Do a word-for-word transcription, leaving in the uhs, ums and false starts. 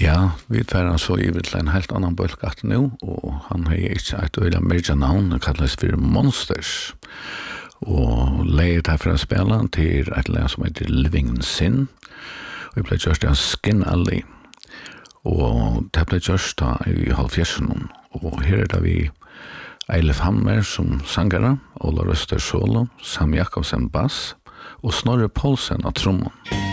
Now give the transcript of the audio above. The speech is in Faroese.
Ja, vi tar så givet til en helt annan bølgatt nå, og han har ikke et øyla mer navn, det kalles for Monsters. Og leiet her fra spillet til et leie som heter Living Sin, og vi ble gjørst av Skin Alley. Og det ble gjørst da i halvfjersen, og her er det vi Eilif Hammer som sangere, Ola Røster Solo, Sam Jakobsen bass, og Snorre Poulsen av trommen.